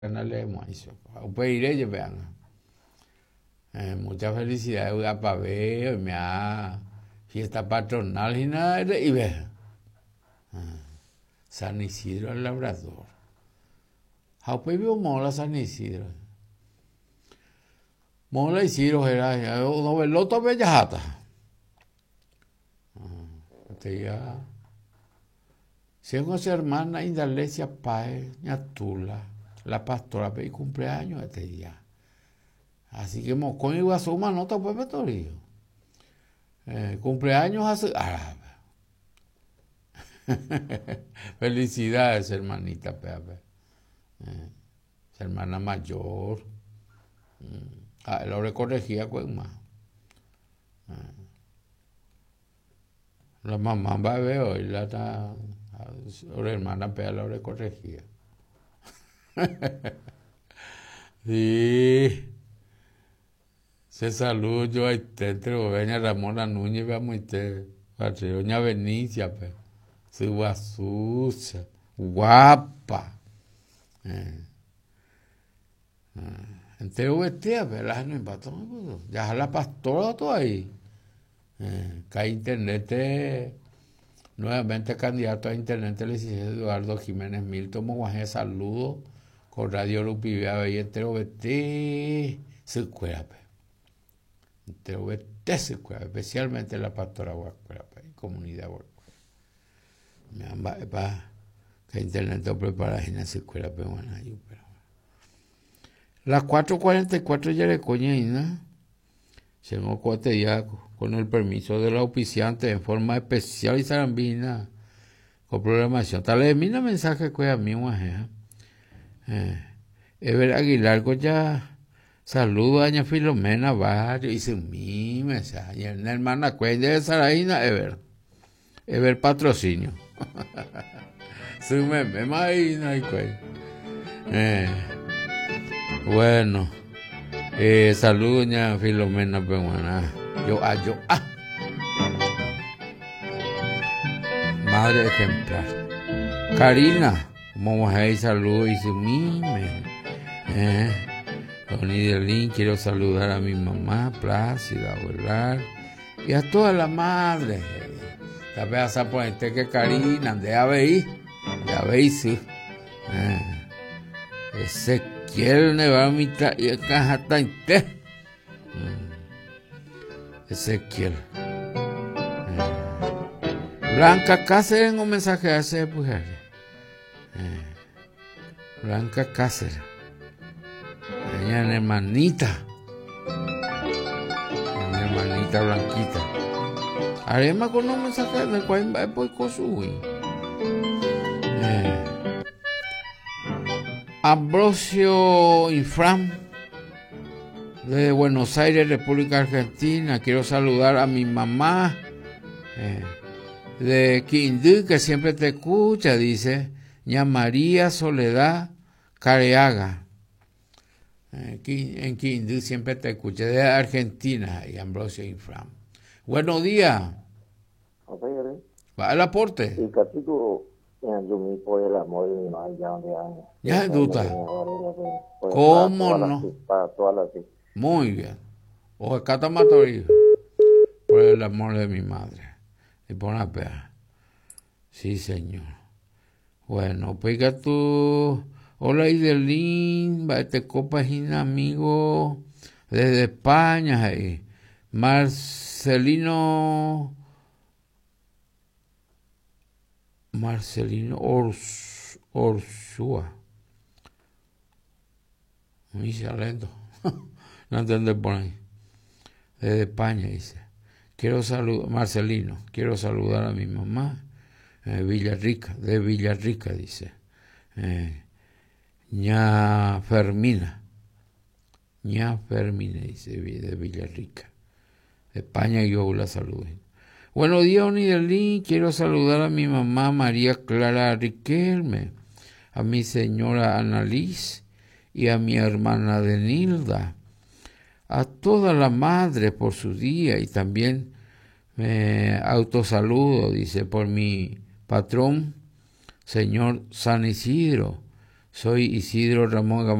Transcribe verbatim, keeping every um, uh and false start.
Leemos eso. Upeireye, vean. Eh, muchas felicidades a Pabé, me ha fiesta patronal y nada, y ve. San Isidro el Labrador. Haupe vio mola San Isidro. Mola Isidro era, no veloto bellajata. Este ya. Según su hermana Indalecia Pae, Ñatula, la pastora, y cumpleaños este día. Así que Mocón iba a sumar nota pues Petorío. Eh, cumpleaños hace. Ah, felicidades, hermanita Pepe. Eh, esa hermana mayor. Ah, lo recorregía con más. Eh, la mamá va a ver hoy, la, la, la hermana Pepe lo recorregía. Sí. Se saludo yo a usted, doña Ramona Núñez, vamos a usted, doña Benicia, pe, su guasucha, guapa. Eh. Eh. Entero vestida, ¿verdad? No empató, ya la pastora todo ahí. Eh. Que internet, eh, nuevamente candidato a internet, el licenciado Eduardo Jiménez Milton Moguajé, saludo con Radio Lupivea, y entero vestida, su cuera, pe. Te obedece, especialmente la pastora Huascuera, comunidad Huascuera. Me han para que internet te prepara en esa escuela peruana. Las cuatro cuarenta y cuatro ya le coñeina, se me ocurre ya con el permiso de la auspiciante en forma especial y zarambina, con programación. Tal vez mira mensaje que a mí, eh, Ever Aguilar, ya. Saludos a doña Filomena Barrio y su mi mensaje. Y la hermana Cuenya de Saraína, Ever. Ever patrocinio. Su meme, maína y Cuenya. Eh, bueno. Eh, saludos doña Filomena Peruana. Yo, ah, yo, ah. Madre ejemplar. Karina, como hay saludos y su mi eh. Tony Delín, quiero saludar a mi mamá, Plácida, Abuelar, y a toda la madre. La vez a ponerte que Karina, de A B I, de A B I, sí. Eh, Ezequiel Nevamita y Cajatainte. Ezequiel. Eh, Blanca Cáceres, un mensaje a ese mujer. Eh, Blanca Cáceres. Mi hermanita, mi hermanita Blanquita. Haremos con un mensaje de cuál va a consumir. Eh, Ambrosio Infram, de Buenos Aires, República Argentina. Quiero saludar a mi mamá eh, de Quindú, que siempre te escucha, dice, ña María Soledad Careaga. En Quindú siempre te escuché, de Argentina, y Ambrosio Infram. Buenos días. ¿Va al aporte? Y capítulo, yo me por el amor de mi madre, ya donde hay. Ya es duda. ¿Cómo no? Para todas las. Muy bien. O el catamatorio. Por el amor de mi madre. Y por la pea. Sí, señor. Bueno, pues que tú. Hola Idelín, te copas un amigo desde España, ahí. Marcelino, Marcelino Ors, Orsúa. Muy lento, no entiendo por ahí. Desde España dice, quiero saludar, Marcelino, quiero saludar a mi mamá, eh, Villarrica, de Villarrica dice. Eh, ña Fermina, ña Fermina, dice, de Villarrica, de España, y yo la saludo. Buenos días, Onidelín, quiero saludar a mi mamá María Clara Riquelme, a mi señora Annalise y a mi hermana Denilda, a toda la madre por su día, y también me autosaludo, dice, por mi patrón, señor San Isidro, Soy Isidro Ramón